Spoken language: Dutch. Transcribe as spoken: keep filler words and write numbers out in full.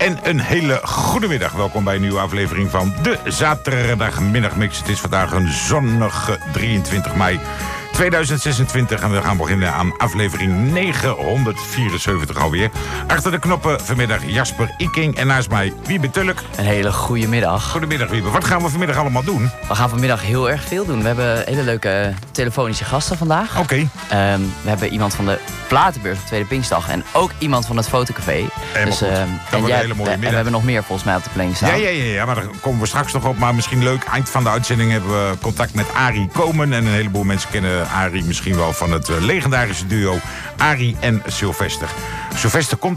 En een hele goede middag. Welkom bij een nieuwe aflevering van de Zaterdagmiddagmix. Het is vandaag een zonnige drieëntwintig mei tweeduizend zesentwintig. En we gaan beginnen aan aflevering negenhonderdvierenzeventig alweer. Achter de knoppen vanmiddag Jasper Iking en naast mij Wiebe Tulk. Een hele goede middag. Goedemiddag Wiebe. Wat gaan we vanmiddag allemaal doen? We gaan vanmiddag heel erg veel doen. We hebben hele leuke telefonische gasten vandaag. Oké. Okay. Um, we hebben iemand van de Platenbeurs op Tweede Pinksterdag en ook iemand van het Fotocafé. Dus, uh, en, jij, hele mooie en we hebben nog meer volgens mij op de planning staan. Ja, ja, ja, ja, maar daar komen we straks nog op. Maar misschien leuk, eind van de uitzending hebben we contact met Arie Komen. En een heleboel mensen kennen Arie misschien wel van het uh, legendarische duo Arie en Sylvester. Sylvester komt